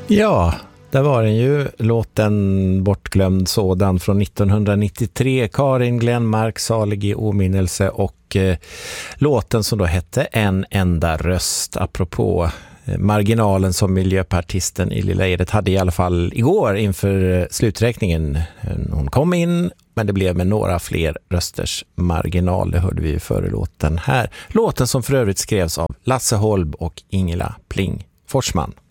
Ja, där var den ju, låten Bortglömd sådan från 1993. Karin Glenmark, salig i åminnelse, och låten som då hette En enda röst, apropå marginalen som miljöpartisten i Lilla Edet hade i alla fall igår inför sluträkningen. Hon kom in, men det blev med några fler rösters marginal. Det hörde vi före låten här. Låten som för övrigt skrevs av Lasse Holm och Ingela Pling Forsman.